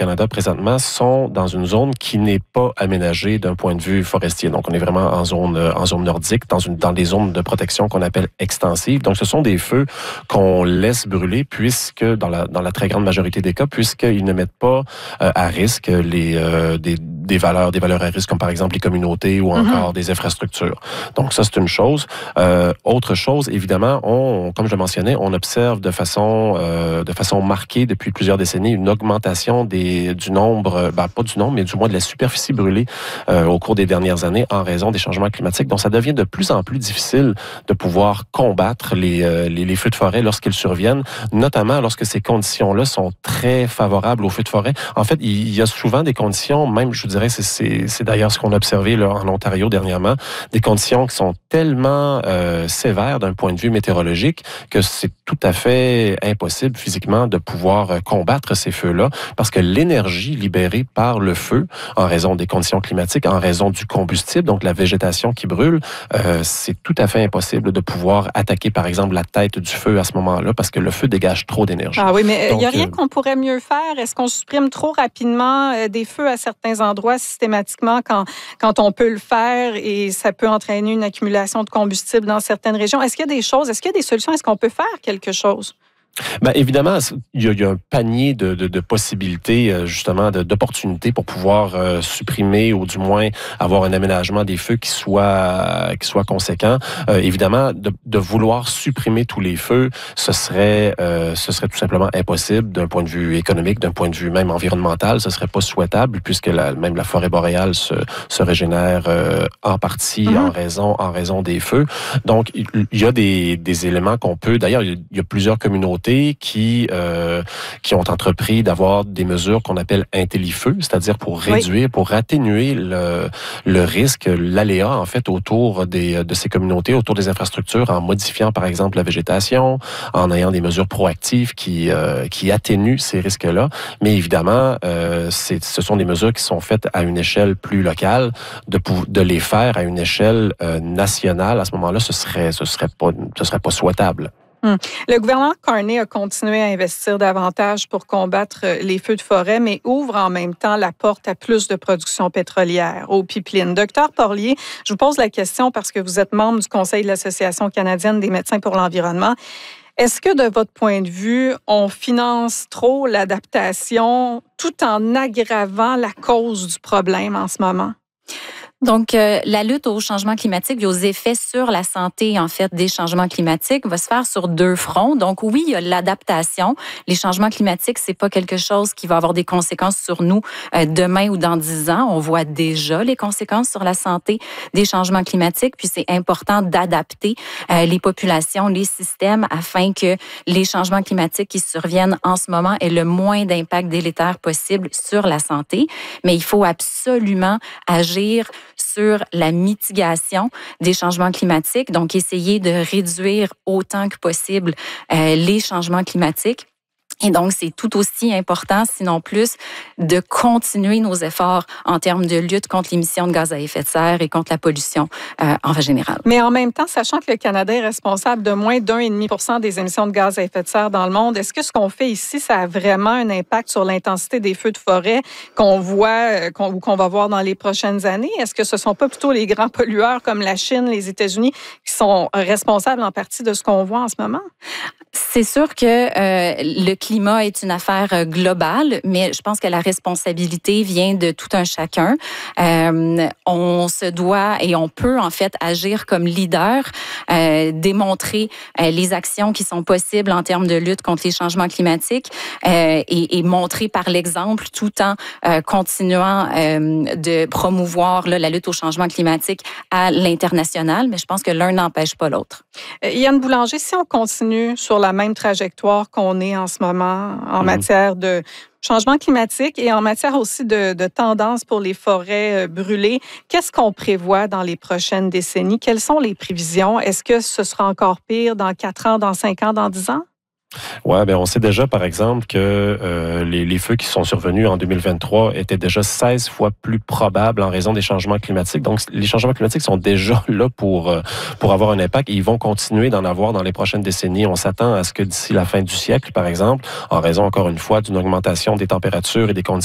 Canada présentement sont dans une zone qui n'est pas aménagée d'un point de vue forestier. Donc, on est vraiment en zone nordique, dans des zones de protection qu'on appelle extensives. Donc, ce sont des feux qu'on laisse brûler puisque, dans la très grande majorité des cas, puisqu'ils ne mettent pas à risque des valeurs à risque, comme par exemple les communautés ou encore des infrastructures. Donc, ça, c'est une chose. Autre chose, évidemment, comme je le mentionnais, on observe de façon marquée depuis plusieurs décennies une augmentation du nombre, pas du nombre, mais du moins de la superficie brûlée au cours des dernières années en raison des changements climatiques. Donc, ça devient de plus en plus difficile de pouvoir combattre les feux de forêt lorsqu'ils surviennent, notamment lorsque ces conditions-là sont très favorables aux feux de forêt. En fait, il y a souvent des conditions, même, je vous dirais, c'est d'ailleurs ce qu'on a observé là, en Ontario dernièrement, des conditions qui sont tellement sévères d'un point de vue météorologique que c'est tout à fait impossible physiquement de pouvoir combattre ces feux-là parce que l'énergie libérée par le feu, en raison des conditions climatiques, en raison du combustible, donc la végétation qui brûle, c'est tout à fait impossible de pouvoir attaquer, par exemple, la tête du feu à ce moment-là parce que le feu dégage trop d'énergie. Ah oui, mais il n'y a rien qu'on pourrait mieux faire? Est-ce qu'on supprime trop rapidement des feux à certains endroits systématiquement quand on peut le faire et ça peut entraîner une accumulation de combustible dans certaines régions? Est-ce qu'il y a des choses, est-ce qu'il y a des solutions? Est-ce qu'on peut faire quelque chose? Évidemment, il y a un panier de possibilités, justement, d'opportunités pour pouvoir supprimer ou du moins avoir un aménagement des feux qui soit conséquent. Évidemment, de vouloir supprimer tous les feux, ce serait tout simplement impossible d'un point de vue économique, d'un point de vue même environnemental. Ce serait pas souhaitable puisque même la forêt boréale se régénère en partie en raison des feux. Donc, il y a des éléments qu'on peut. D'ailleurs, il y a plusieurs communautés qui ont entrepris d'avoir des mesures qu'on appelle intellifeux, c'est-à-dire pour réduire, pour atténuer le risque, l'aléa en fait autour de ces communautés, autour des infrastructures, en modifiant par exemple la végétation, en ayant des mesures proactives qui atténuent ces risques-là. Mais évidemment, ce sont des mesures qui sont faites à une échelle plus locale. De les faire à une échelle nationale, à ce moment-là, ce serait pas souhaitable. Le gouvernement Carney a continué à investir davantage pour combattre les feux de forêt, mais ouvre en même temps la porte à plus de production pétrolière, aux pipelines. Docteur Porlier, je vous pose la question parce que vous êtes membre du Conseil de l'Association canadienne des médecins pour l'environnement. Est-ce que, de votre point de vue, on finance trop l'adaptation tout en aggravant la cause du problème en ce moment? Donc, la lutte au changement climatique et aux effets sur la santé, en fait, des changements climatiques va se faire sur deux fronts. Donc, oui, il y a l'adaptation. Les changements climatiques, c'est pas quelque chose qui va avoir des conséquences sur nous demain ou dans 10 ans. On voit déjà les conséquences sur la santé des changements climatiques. Puis, c'est important d'adapter les populations, les systèmes, afin que les changements climatiques qui surviennent en ce moment aient le moins d'impact délétère possible sur la santé. Mais il faut absolument agir sur la mitigation des changements climatiques, donc essayer de réduire autant que possible les changements climatiques. Et donc, c'est tout aussi important, sinon plus, de continuer nos efforts en termes de lutte contre l'émission de gaz à effet de serre et contre la pollution en général. Mais en même temps, sachant que le Canada est responsable de moins de 1,5% des émissions de gaz à effet de serre dans le monde, est-ce que ce qu'on fait ici, ça a vraiment un impact sur l'intensité des feux de forêt qu'on voit ou qu'on va voir dans les prochaines années? Est-ce que ce ne sont pas plutôt les grands pollueurs comme la Chine, les États-Unis qui sont responsables en partie de ce qu'on voit en ce moment? C'est sûr que le climat est une affaire globale, mais je pense que la responsabilité vient de tout un chacun. On se doit et on peut en fait agir comme leader, démontrer les actions qui sont possibles en termes de lutte contre les changements climatiques et montrer par l'exemple tout en continuant de promouvoir la lutte au changement climatique à l'international. Mais je pense que l'un n'empêche pas l'autre. Yann Boulanger, si on continue sur la même trajectoire qu'on est en ce moment en matière de changement climatique et en matière aussi de tendance pour les forêts brûlées, qu'est-ce qu'on prévoit dans les prochaines décennies? Quelles sont les prévisions? Est-ce que ce sera encore pire dans 4 ans, dans 5 ans, dans 10 ans? Ouais, on sait déjà, par exemple, que les feux qui sont survenus en 2023 étaient déjà 16 fois plus probables en raison des changements climatiques. Donc, les changements climatiques sont déjà là pour avoir un impact et ils vont continuer d'en avoir dans les prochaines décennies. On s'attend à ce que d'ici la fin du siècle, par exemple, en raison, encore une fois, d'une augmentation des températures et des conditions